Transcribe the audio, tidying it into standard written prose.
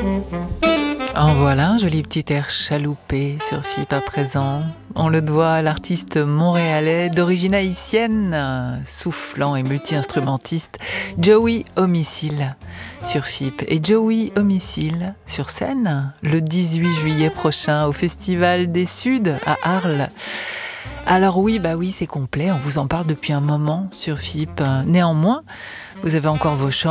En voilà un joli petit air chaloupé sur FIP à présent. On le doit à l'artiste montréalais d'origine haïtienne, soufflant et multi-instrumentiste, Joey Homicile sur FIP. Et Joey Homicile sur scène le 18 juillet prochain au Festival des Suds à Arles. Alors oui, c'est complet, on vous en parle depuis un moment sur FIP. Néanmoins, vous avez encore vos chances.